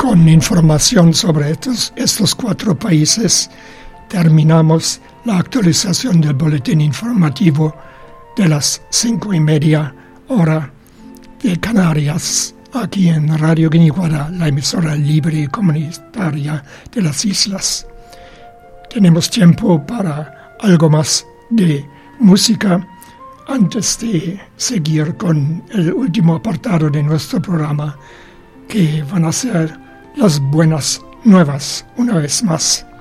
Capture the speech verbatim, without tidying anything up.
con información sobre estos, estos cuatro países, terminamos la actualización del boletín informativo de las cinco y media hora de Canarias, aquí en Radio Guiniguara, la emisora libre y comunitaria de las islas. Tenemos tiempo para algo más de música antes de seguir con el último apartado de nuestro programa, que van a ser las buenas nuevas una vez más.